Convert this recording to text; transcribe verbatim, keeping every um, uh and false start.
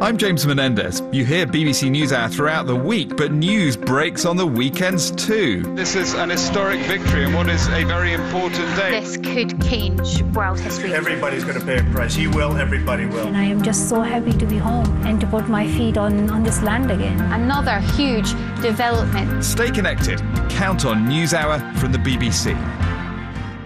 I'm James Menendez. You hear B B C NewsHour throughout the week, but news breaks on the weekends too. This is an historic victory and what is a very important day. This could change world history. Everybody's going to pay a price. He will, everybody will. And I am just so happy to be home and to put my feet on, on this land again. Another huge development. Stay connected. Count on NewsHour from the B B C.